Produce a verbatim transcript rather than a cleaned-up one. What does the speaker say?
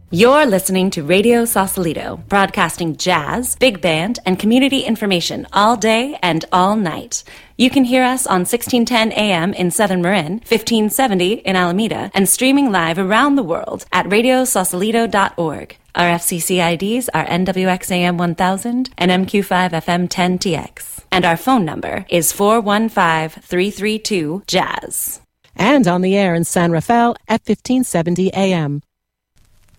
You're listening to Radio Sausalito, broadcasting jazz, big band, and community information all day and all night. You can hear us on sixteen ten A M in Southern Marin, fifteen seventy in Alameda, and streaming live around the world at radio sausalito dot org. Our F C C I Ds are N W X A M one thousand and M Q five F M ten T X. And our phone number is four one five, three three two, J A Z Z. And on the air in San Rafael at fifteen seventy A M.